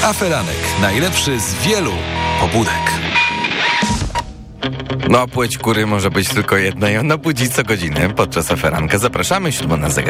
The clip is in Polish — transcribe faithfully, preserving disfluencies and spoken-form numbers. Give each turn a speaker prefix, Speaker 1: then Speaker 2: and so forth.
Speaker 1: Aferanek. Najlepszy z wielu pobudek.
Speaker 2: No, płeć kury może być tylko jedna i ona budzi co godzinę podczas aferanka. Zapraszamy, siódma na zegarze.